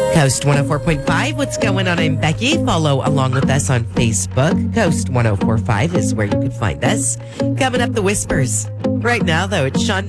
Coast 104.5. What's going on? I'm Becky. Follow along with us on Facebook. Coast 104.5 is where you can find us. Coming up, the Whispers. Right now, though, it's Sean